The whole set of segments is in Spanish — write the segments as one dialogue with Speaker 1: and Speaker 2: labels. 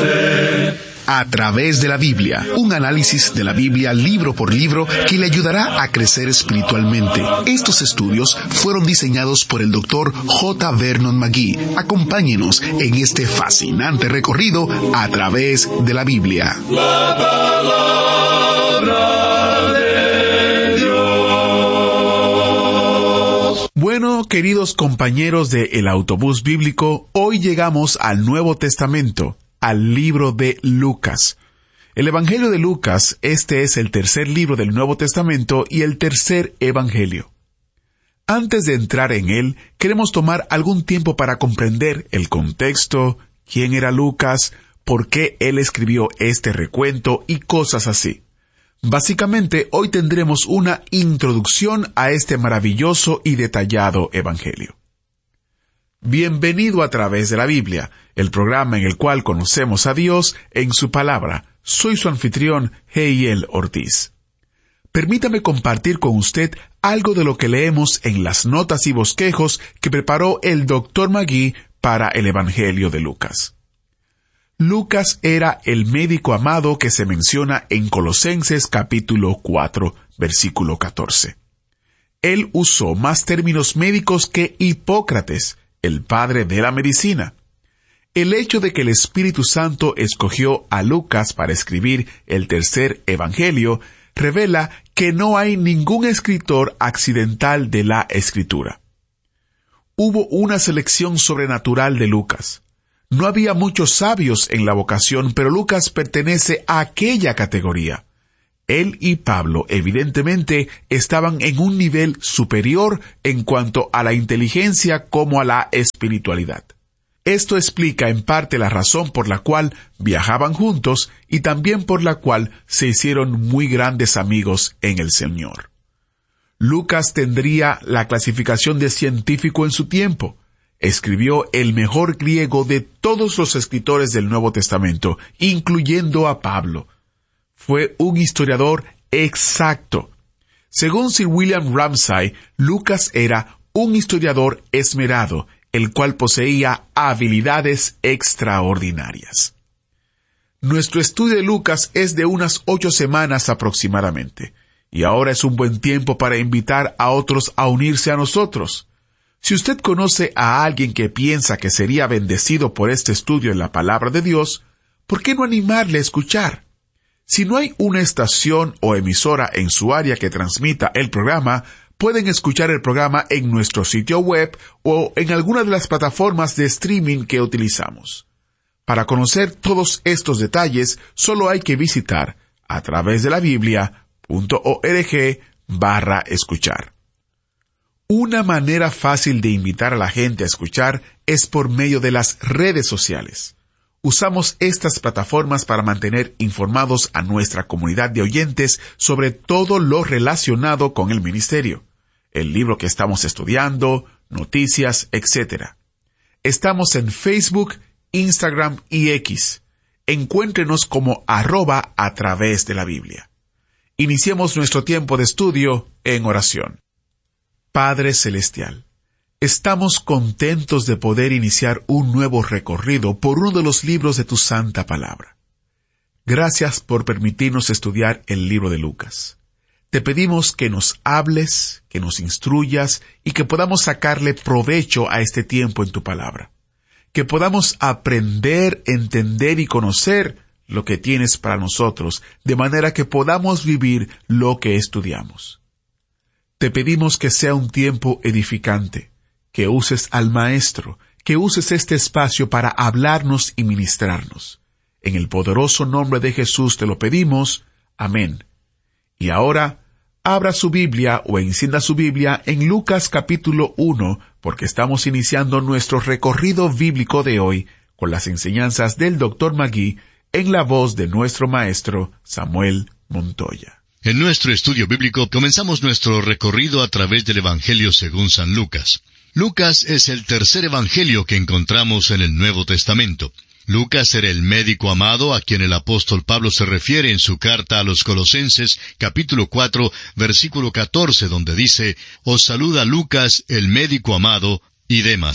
Speaker 1: A través de la Biblia, un análisis de la Biblia libro por libro que le ayudará a crecer espiritualmente. Estos estudios fueron diseñados por el Dr. J. Vernon McGee. Acompáñenos en este fascinante recorrido a través de la Biblia.
Speaker 2: La palabra de Dios.
Speaker 1: Bueno, queridos compañeros de El Autobús Bíblico, hoy llegamos al Nuevo Testamento, al libro de Lucas. El Evangelio de Lucas, este es el tercer libro del Nuevo Testamento y el tercer Evangelio. Antes de entrar en él, queremos tomar algún tiempo para comprender el contexto, quién era Lucas, por qué él escribió este recuento y cosas así. Básicamente, hoy tendremos una introducción a este maravilloso y detallado Evangelio. Bienvenido a través de la Biblia, el programa en el cual conocemos a Dios en su palabra. Soy su anfitrión, Heiel Ortiz. Permítame compartir con usted algo de lo que leemos en las notas y bosquejos que preparó el Dr. McGee para el Evangelio de Lucas. Lucas era el médico amado que se menciona en Colosenses capítulo 4, versículo 14. Él usó más términos médicos que Hipócrates, el padre de la medicina. El hecho de que el Espíritu Santo escogió a Lucas para escribir el tercer Evangelio revela que no hay ningún escritor accidental de la Escritura. Hubo una selección sobrenatural de Lucas. No había muchos sabios en la vocación, pero Lucas pertenece a aquella categoría. Él y Pablo, evidentemente, estaban en un nivel superior en cuanto a la inteligencia como a la espiritualidad. Esto explica en parte la razón por la cual viajaban juntos y también por la cual se hicieron muy grandes amigos en el Señor. Lucas tendría la clasificación de científico en su tiempo. Escribió el mejor griego de todos los escritores del Nuevo Testamento, incluyendo a Pablo. Fue un historiador exacto. Según Sir William Ramsay, Lucas era un historiador esmerado, el cual poseía habilidades extraordinarias. Nuestro estudio de Lucas es de unas 8 semanas aproximadamente, y ahora es un buen tiempo para invitar a otros a unirse a nosotros. Si usted conoce a alguien que piensa que sería bendecido por este estudio en la palabra de Dios, ¿por qué no animarle a escuchar? Si no hay una estación o emisora en su área que transmita el programa, pueden escuchar el programa en nuestro sitio web o en alguna de las plataformas de streaming que utilizamos. Para conocer todos estos detalles, solo hay que visitar a través de la Biblia.org/escuchar. Una manera fácil de invitar a la gente a escuchar es por medio de las redes sociales. Usamos estas plataformas para mantener informados a nuestra comunidad de oyentes sobre todo lo relacionado con el ministerio, el libro que estamos estudiando, noticias, etc. Estamos en Facebook, Instagram y X. Encuéntrenos como @a través de la Biblia. Iniciemos nuestro tiempo de estudio en oración. Padre Celestial, estamos contentos de poder iniciar un nuevo recorrido por uno de los libros de tu santa palabra. Gracias por permitirnos estudiar el libro de Lucas. Te pedimos que nos hables, que nos instruyas y que podamos sacarle provecho a este tiempo en tu palabra. Que podamos aprender, entender y conocer lo que tienes para nosotros, de manera que podamos vivir lo que estudiamos. Te pedimos que sea un tiempo edificante, que uses al Maestro, que uses este espacio para hablarnos y ministrarnos. En el poderoso nombre de Jesús te lo pedimos. Amén. Y ahora, abra su Biblia o encienda su Biblia en Lucas capítulo 1, porque estamos iniciando nuestro recorrido bíblico de hoy con las enseñanzas del Dr. McGee en la voz de nuestro maestro Samuel Montoya.
Speaker 3: En nuestro estudio bíblico comenzamos nuestro recorrido a través del Evangelio según San Lucas. Lucas es el tercer evangelio que encontramos en el Nuevo Testamento. Lucas era el médico amado a quien el apóstol Pablo se refiere en su carta a los Colosenses, capítulo 4, versículo 14, donde dice: «Os saluda Lucas, el médico amado, y Demas».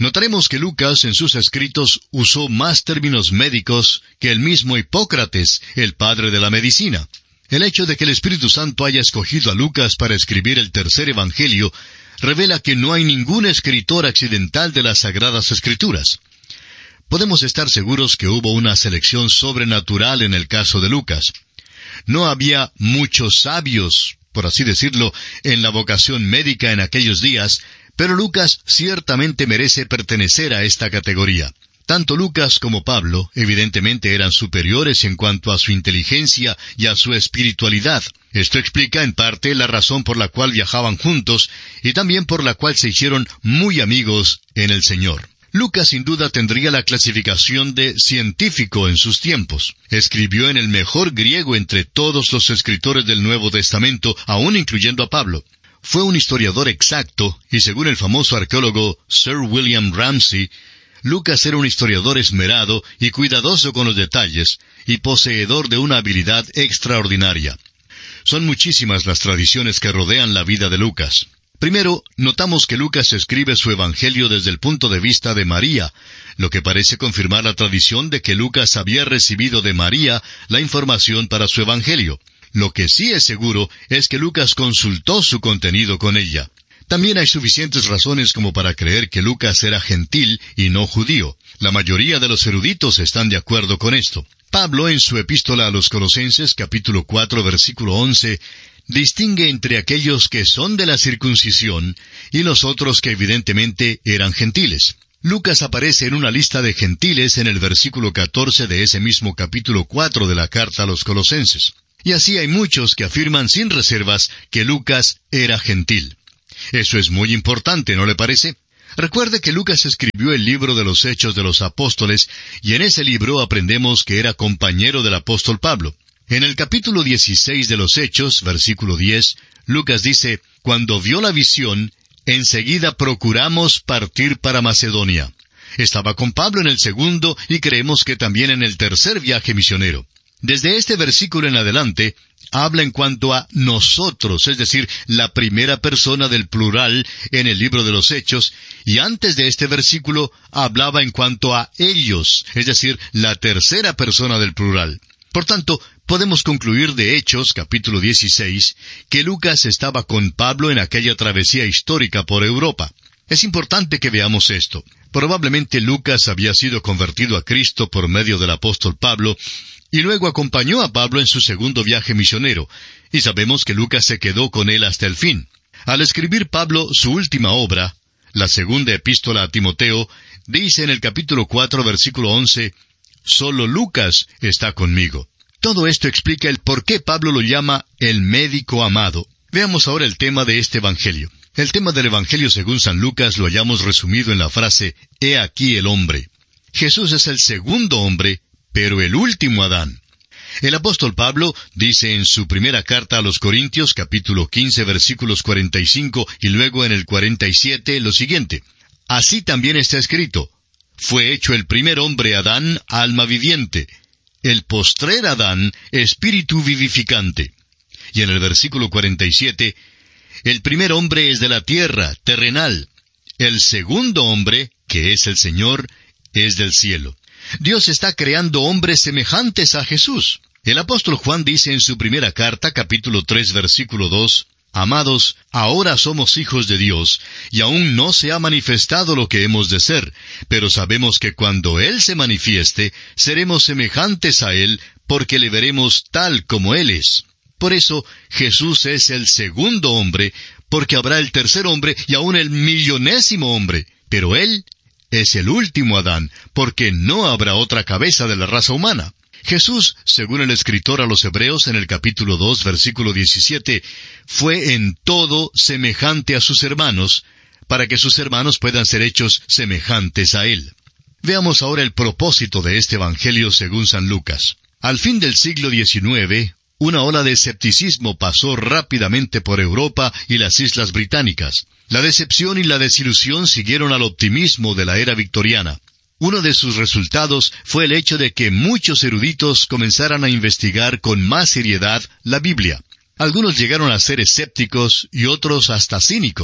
Speaker 3: Notaremos que Lucas en sus escritos usó más términos médicos que el mismo Hipócrates, el padre de la medicina. El hecho de que el Espíritu Santo haya escogido a Lucas para escribir el tercer Evangelio revela que no hay ningún escritor accidental de las Sagradas Escrituras. Podemos estar seguros que hubo una selección sobrenatural en el caso de Lucas. No había muchos sabios, por así decirlo, en la vocación médica en aquellos días, pero Lucas ciertamente merece pertenecer a esta categoría. Tanto Lucas como Pablo, evidentemente, eran superiores en cuanto a su inteligencia y a su espiritualidad. Esto explica, en parte, la razón por la cual viajaban juntos y también por la cual se hicieron muy amigos en el Señor. Lucas sin duda tendría la clasificación de científico en sus tiempos. Escribió en el mejor griego entre todos los escritores del Nuevo Testamento, aún incluyendo a Pablo. Fue un historiador exacto, y según el famoso arqueólogo Sir William Ramsay, Lucas era un historiador esmerado y cuidadoso con los detalles, y poseedor de una habilidad extraordinaria. Son muchísimas las tradiciones que rodean la vida de Lucas. Primero, notamos que Lucas escribe su Evangelio desde el punto de vista de María, lo que parece confirmar la tradición de que Lucas había recibido de María la información para su Evangelio. Lo que sí es seguro es que Lucas consultó su contenido con ella. También hay suficientes razones como para creer que Lucas era gentil y no judío. La mayoría de los eruditos están de acuerdo con esto. Pablo, en su epístola a los Colosenses, capítulo 4, versículo 11, distingue entre aquellos que son de la circuncisión y los otros que evidentemente eran gentiles. Lucas aparece en una lista de gentiles en el versículo 14 de ese mismo capítulo 4 de la carta a los Colosenses. Y así hay muchos que afirman sin reservas que Lucas era gentil. Eso es muy importante, ¿no le parece? Recuerde que Lucas escribió el libro de los Hechos de los Apóstoles, y en ese libro aprendemos que era compañero del apóstol Pablo. En el capítulo 16 de los Hechos, versículo 10, Lucas dice, «Cuando vio la visión, enseguida procuramos partir para Macedonia». Estaba con Pablo en el segundo y creemos que también en el tercer viaje misionero. Desde este versículo en adelante, habla en cuanto a nosotros, es decir, la primera persona del plural en el libro de los Hechos, y antes de este versículo hablaba en cuanto a ellos, es decir, la tercera persona del plural. Por tanto, podemos concluir de Hechos, capítulo 16, que Lucas estaba con Pablo en aquella travesía histórica por Europa. Es importante que veamos esto. Probablemente Lucas había sido convertido a Cristo por medio del apóstol Pablo, y luego acompañó a Pablo en su segundo viaje misionero, y sabemos que Lucas se quedó con él hasta el fin. Al escribir Pablo su última obra, la segunda epístola a Timoteo, dice en el capítulo 4, versículo 11, «Solo Lucas está conmigo». Todo esto explica el por qué Pablo lo llama el médico amado. Veamos ahora el tema de este Evangelio. El tema del Evangelio según San Lucas lo hallamos resumido en la frase, «He aquí el hombre». Jesús es el segundo hombre, pero el último Adán. El apóstol Pablo dice en su primera carta a los Corintios, capítulo 15, versículos 45, y luego en el 47, lo siguiente. Así también está escrito, «Fue hecho el primer hombre Adán, alma viviente, el postrer Adán, espíritu vivificante». Y en el versículo 47, «El primer hombre es de la tierra, terrenal. El segundo hombre, que es el Señor, es del cielo». Dios está creando hombres semejantes a Jesús. El apóstol Juan dice en su primera carta, capítulo 3, versículo 2, «Amados, ahora somos hijos de Dios, y aún no se ha manifestado lo que hemos de ser, pero sabemos que cuando Él se manifieste, seremos semejantes a Él, porque le veremos tal como Él es». Por eso, Jesús es el segundo hombre, porque habrá el tercer hombre y aún el millonésimo hombre, pero Él es el último Adán, porque no habrá otra cabeza de la raza humana. Jesús, según el escritor a los Hebreos en el capítulo 2, versículo 17, fue en todo semejante a sus hermanos, para que sus hermanos puedan ser hechos semejantes a Él. Veamos ahora el propósito de este Evangelio según San Lucas. Al fin del siglo XIX, una ola de escepticismo pasó rápidamente por Europa y las Islas Británicas. La decepción y la desilusión siguieron al optimismo de la era victoriana. Uno de sus resultados fue el hecho de que muchos eruditos comenzaran a investigar con más seriedad la Biblia. Algunos llegaron a ser escépticos y otros hasta cínicos.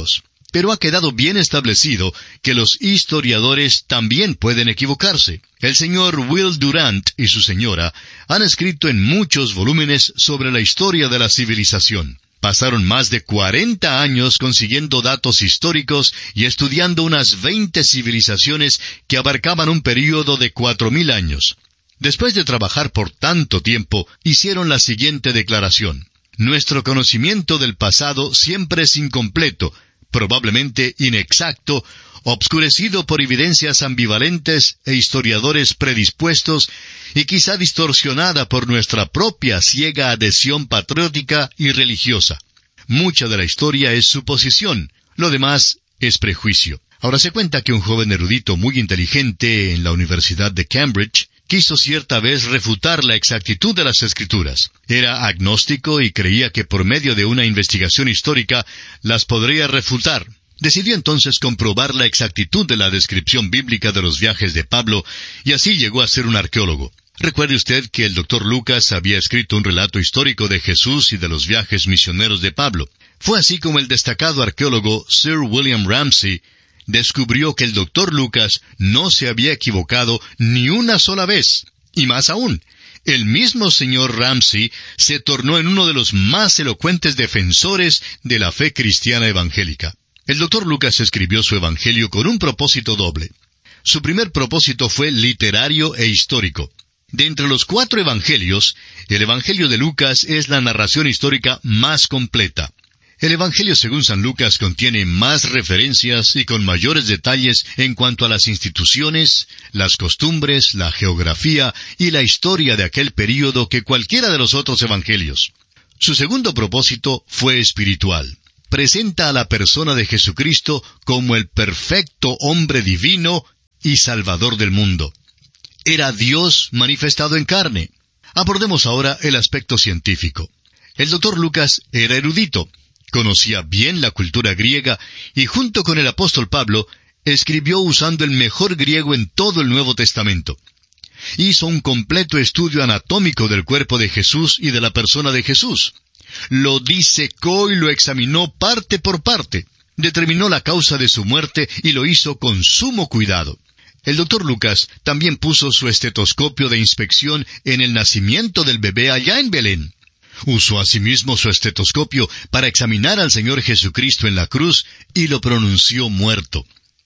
Speaker 3: Pero ha quedado bien establecido que los historiadores también pueden equivocarse. El señor Will Durant y su señora han escrito en muchos volúmenes sobre la historia de la civilización. Pasaron más de 40 años consiguiendo datos históricos y estudiando unas 20 civilizaciones que abarcaban un período de 4,000 años. Después de trabajar por tanto tiempo, hicieron la siguiente declaración: nuestro conocimiento del pasado siempre es incompleto, probablemente inexacto, obscurecido por evidencias ambivalentes e historiadores predispuestos, y quizá distorsionada por nuestra propia ciega adhesión patriótica y religiosa. Mucha de la historia es suposición, lo demás es prejuicio. Ahora se cuenta que un joven erudito muy inteligente en la Universidad de Cambridge quiso cierta vez refutar la exactitud de las Escrituras. Era agnóstico y creía que por medio de una investigación histórica las podría refutar. Decidió entonces comprobar la exactitud de la descripción bíblica de los viajes de Pablo, y así llegó a ser un arqueólogo. Recuerde usted que el Dr. Lucas había escrito un relato histórico de Jesús y de los viajes misioneros de Pablo. Fue así como el destacado arqueólogo Sir William Ramsay descubrió que el Dr. Lucas no se había equivocado ni una sola vez. Y más aún, el mismo señor Ramsay se tornó en uno de los más elocuentes defensores de la fe cristiana evangélica. El Dr. Lucas escribió su evangelio con un propósito doble. Su primer propósito fue literario e histórico. De entre los 4 evangelios, el Evangelio de Lucas es la narración histórica más completa. El Evangelio según San Lucas contiene más referencias y con mayores detalles en cuanto a las instituciones, las costumbres, la geografía y la historia de aquel período que cualquiera de los otros evangelios. Su segundo propósito fue espiritual. Presenta a la persona de Jesucristo como el perfecto hombre divino y salvador del mundo. Era Dios manifestado en carne. Abordemos ahora el aspecto científico. El Dr. Lucas era erudito. Conocía bien la cultura griega y junto con el apóstol Pablo, escribió usando el mejor griego en todo el Nuevo Testamento. Hizo un completo estudio anatómico del cuerpo de Jesús y de la persona de Jesús. Lo disecó y lo examinó parte por parte. Determinó la causa de su muerte y lo hizo con sumo cuidado. El Dr. Lucas también puso su estetoscopio de inspección en el nacimiento del bebé allá en Belén. Usó asimismo su estetoscopio para examinar al Señor Jesucristo en la cruz y lo pronunció muerto.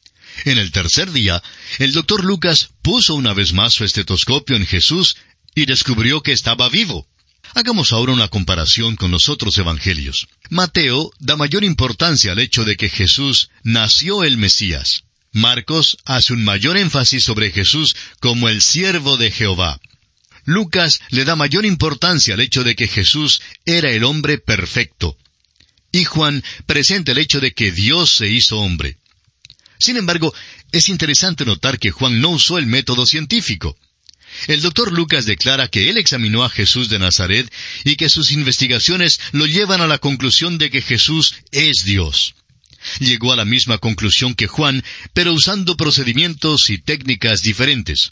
Speaker 3: En el tercer día, el Dr. Lucas puso una vez más su estetoscopio en Jesús y descubrió que estaba vivo. Hagamos ahora una comparación con los otros evangelios. Mateo da mayor importancia al hecho de que Jesús nació el Mesías. Marcos hace un mayor énfasis sobre Jesús como el siervo de Jehová. Lucas le da mayor importancia al hecho de que Jesús era el hombre perfecto. Y Juan presenta el hecho de que Dios se hizo hombre. Sin embargo, es interesante notar que Juan no usó el método científico. El Dr. Lucas declara que él examinó a Jesús de Nazaret y que sus investigaciones lo llevan a la conclusión de que Jesús es Dios. Llegó a la misma conclusión que Juan, pero usando procedimientos y técnicas diferentes.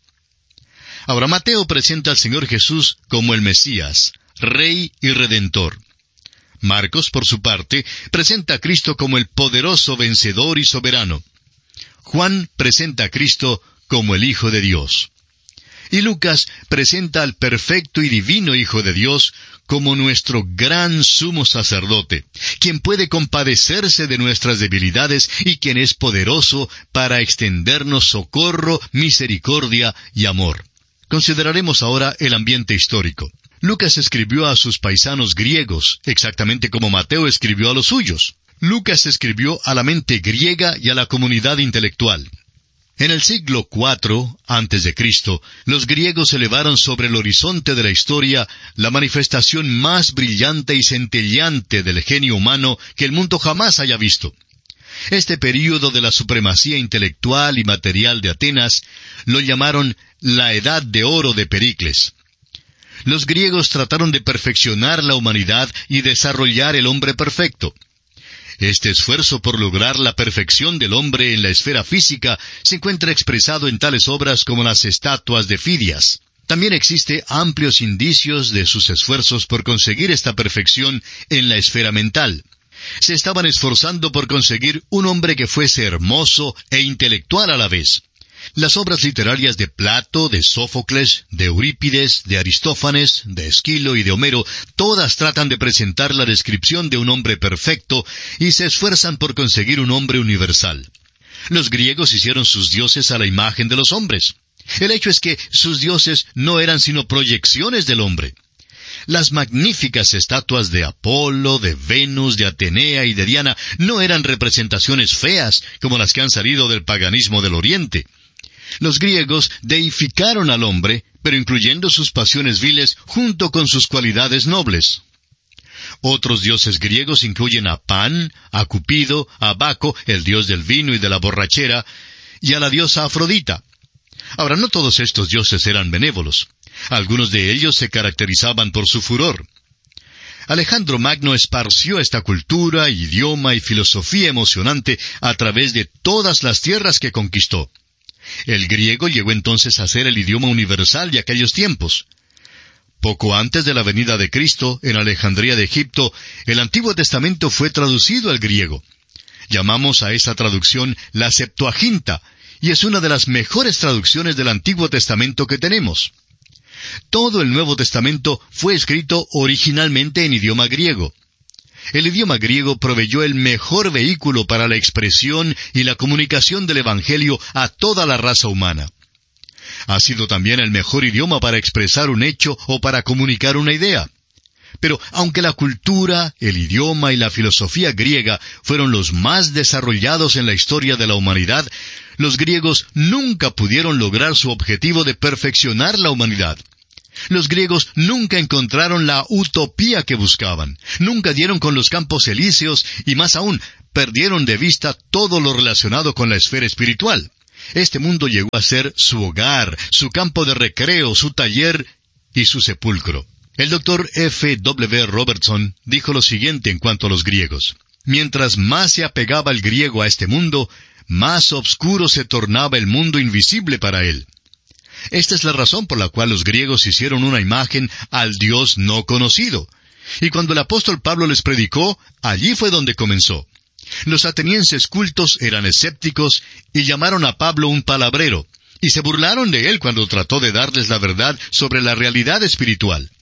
Speaker 3: Ahora Mateo presenta al Señor Jesús como el Mesías, Rey y Redentor. Marcos, por su parte, presenta a Cristo como el poderoso vencedor y soberano. Juan presenta a Cristo como el Hijo de Dios. Y Lucas presenta al perfecto y divino Hijo de Dios como nuestro gran sumo sacerdote, quien puede compadecerse de nuestras debilidades y quien es poderoso para extendernos socorro, misericordia y amor. Consideraremos ahora el ambiente histórico. Lucas escribió a sus paisanos griegos, exactamente como Mateo escribió a los suyos. Lucas escribió a la mente griega y a la comunidad intelectual. En el siglo IV a.C., los griegos elevaron sobre el horizonte de la historia la manifestación más brillante y centelleante del genio humano que el mundo jamás haya visto. Este período de la supremacía intelectual y material de Atenas lo llamaron la Edad de Oro de Pericles. Los griegos trataron de perfeccionar la humanidad y desarrollar el hombre perfecto. Este esfuerzo por lograr la perfección del hombre en la esfera física se encuentra expresado en tales obras como las estatuas de Fidias. También existe amplios indicios de sus esfuerzos por conseguir esta perfección en la esfera mental. Se estaban esforzando por conseguir un hombre que fuese hermoso e intelectual a la vez. Las obras literarias de Plato, de Sófocles, de Eurípides, de Aristófanes, de Esquilo y de Homero, todas tratan de presentar la descripción de un hombre perfecto y se esfuerzan por conseguir un hombre universal. Los griegos hicieron sus dioses a la imagen de los hombres. El hecho es que sus dioses no eran sino proyecciones del hombre. Las magníficas estatuas de Apolo, de Venus, de Atenea y de Diana no eran representaciones feas como las que han salido del paganismo del Oriente. Los griegos deificaron al hombre, pero incluyendo sus pasiones viles junto con sus cualidades nobles. Otros dioses griegos incluyen a Pan, a Cupido, a Baco, el dios del vino y de la borrachera, y a la diosa Afrodita. Ahora, no todos estos dioses eran benévolos. Algunos de ellos se caracterizaban por su furor. Alejandro Magno esparció esta cultura, idioma y filosofía emocionante a través de todas las tierras que conquistó. El griego llegó entonces a ser el idioma universal de aquellos tiempos. Poco antes de la venida de Cristo, en Alejandría de Egipto, el Antiguo Testamento fue traducido al griego. Llamamos a esa traducción la Septuaginta, y es una de las mejores traducciones del Antiguo Testamento que tenemos. Todo el Nuevo Testamento fue escrito originalmente en idioma griego. El idioma griego proveyó el mejor vehículo para la expresión y la comunicación del Evangelio a toda la raza humana. Ha sido también el mejor idioma para expresar un hecho o para comunicar una idea. Pero aunque la cultura, el idioma y la filosofía griega fueron los más desarrollados en la historia de la humanidad, los griegos nunca pudieron lograr su objetivo de perfeccionar la humanidad. Los griegos nunca encontraron la utopía que buscaban, nunca dieron con los campos elíseos y más aún, perdieron de vista todo lo relacionado con la esfera espiritual. Este mundo llegó a ser su hogar, su campo de recreo, su taller y su sepulcro. El Dr. F. W. Robertson dijo lo siguiente en cuanto a los griegos. Mientras más se apegaba el griego a este mundo, más oscuro se tornaba el mundo invisible para él. Esta es la razón por la cual los griegos hicieron una imagen al Dios no conocido. Y cuando el apóstol Pablo les predicó, allí fue donde comenzó. Los atenienses cultos eran escépticos y llamaron a Pablo un palabrero, y se burlaron de él cuando trató de darles la verdad sobre la realidad espiritual.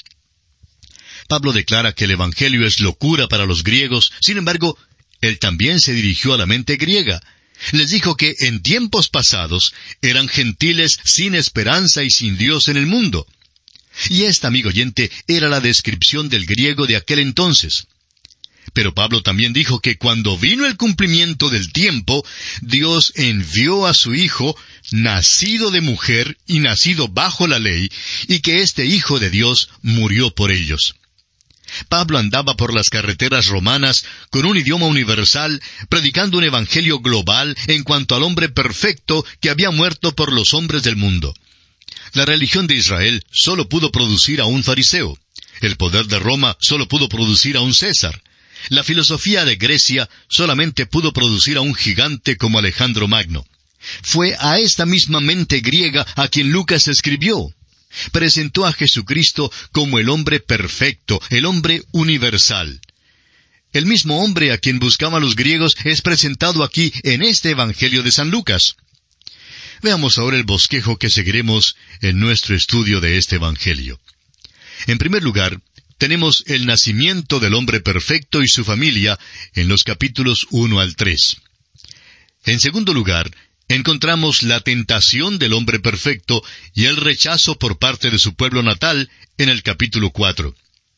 Speaker 3: Pablo declara que el Evangelio es locura para los griegos, sin embargo, él también se dirigió a la mente griega. Les dijo que en tiempos pasados eran gentiles sin esperanza y sin Dios en el mundo. Y esta, amigo oyente, era la descripción del griego de aquel entonces. Pero Pablo también dijo que cuando vino el cumplimiento del tiempo, Dios envió a su Hijo, nacido de mujer y nacido bajo la ley, y que este Hijo de Dios murió por ellos. Pablo andaba por las carreteras romanas con un idioma universal, predicando un evangelio global en cuanto al hombre perfecto que había muerto por los hombres del mundo. La religión de Israel solo pudo producir a un fariseo. El poder de Roma solo pudo producir a un César. La filosofía de Grecia solamente pudo producir a un gigante como Alejandro Magno. Fue a esta misma mente griega a quien Lucas escribió. Presentó a Jesucristo como el hombre perfecto, el hombre universal. El mismo hombre a quien buscaban los griegos es presentado aquí en este Evangelio de San Lucas. Veamos ahora el bosquejo que seguiremos en nuestro estudio de este Evangelio. En primer lugar, tenemos el nacimiento del hombre perfecto y su familia en los capítulos 1 al 3. En segundo lugar, encontramos la tentación del hombre perfecto y el rechazo por parte de su pueblo natal en el capítulo 4.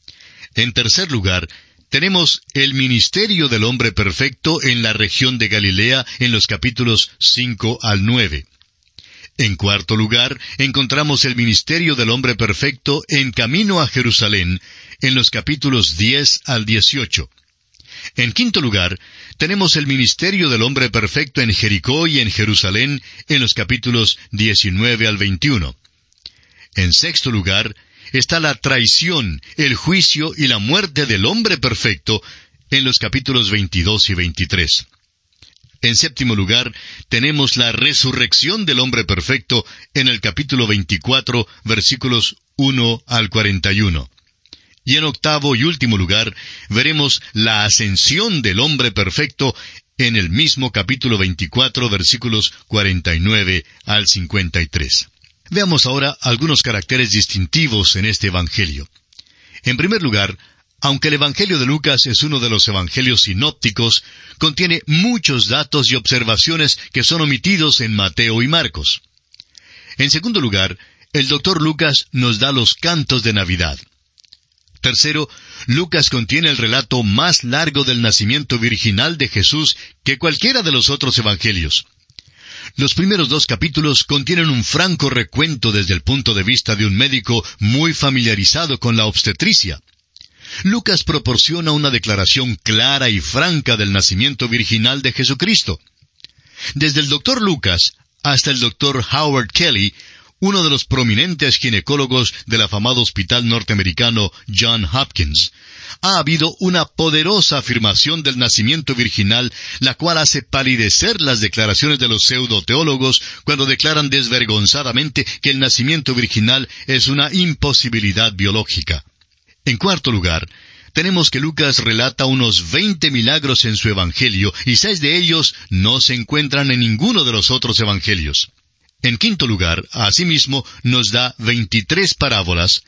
Speaker 3: En tercer lugar, tenemos el ministerio del hombre perfecto en la región de Galilea en los capítulos 5 al 9. En cuarto lugar, encontramos el ministerio del hombre perfecto en camino a Jerusalén en los capítulos 10 al 18. En quinto lugar, tenemos el ministerio del hombre perfecto en Jericó y en Jerusalén en los capítulos 19 al 21. En sexto lugar, está la traición, el juicio y la muerte del hombre perfecto en los capítulos 22 y 23. En séptimo lugar, tenemos la resurrección del hombre perfecto en el capítulo 24, versículos 1 al 41. Y en octavo y último lugar, veremos la ascensión del hombre perfecto en el mismo capítulo 24, versículos 49 al 53. Veamos ahora algunos caracteres distintivos en este Evangelio. En primer lugar, aunque el Evangelio de Lucas es uno de los evangelios sinópticos, contiene muchos datos y observaciones que son omitidos en Mateo y Marcos. En segundo lugar, el Dr. Lucas nos da los cantos de Navidad. Tercero, Lucas contiene el relato más largo del nacimiento virginal de Jesús que cualquiera de los otros evangelios. Los primeros 2 capítulos contienen un franco recuento desde el punto de vista de un médico muy familiarizado con la obstetricia. Lucas proporciona una declaración clara y franca del nacimiento virginal de Jesucristo. Desde el Dr. Lucas hasta el Dr. Howard Kelly, uno de los prominentes ginecólogos del afamado hospital norteamericano John Hopkins, ha habido una poderosa afirmación del nacimiento virginal, la cual hace palidecer las declaraciones de los pseudoteólogos cuando declaran desvergonzadamente que el nacimiento virginal es una imposibilidad biológica. En cuarto lugar, tenemos que Lucas relata unos 20 milagros en su evangelio, y 6 de ellos no se encuentran en ninguno de los otros evangelios. En quinto lugar, asimismo, nos da 23 parábolas,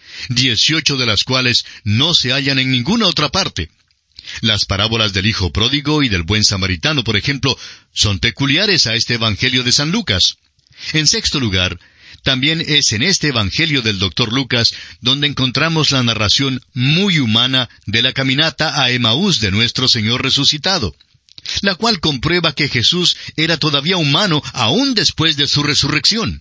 Speaker 3: 18 de las cuales no se hallan en ninguna otra parte. Las parábolas del hijo pródigo y del buen samaritano, por ejemplo, son peculiares a este evangelio de San Lucas. En sexto lugar, también es en este evangelio del Dr. Lucas donde encontramos la narración muy humana de la caminata a Emaús de nuestro Señor resucitado, la cual comprueba que Jesús era todavía humano aún después de su resurrección.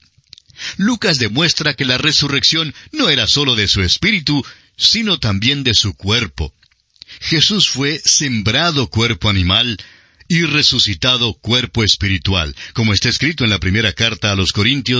Speaker 3: Lucas demuestra que la resurrección no era sólo de su espíritu, sino también de su cuerpo. Jesús fue sembrado cuerpo animal y resucitado cuerpo espiritual, como está escrito en la primera carta a los Corintios,